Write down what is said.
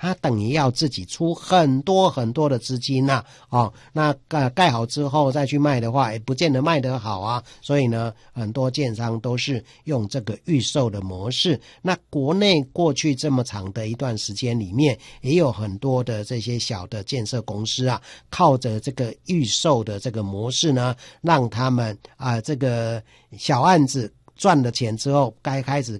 他等于要自己出很多很多的资金啊，那盖好之后再去卖的话也不见得卖得好啊，所以呢很多建商都是用这个预售的模式。那国内过去这么长的一段时间里面，也有很多的这些小的建设公司啊，靠着这个预售的这个模式呢，让他们这个小案子赚了钱之后，该开始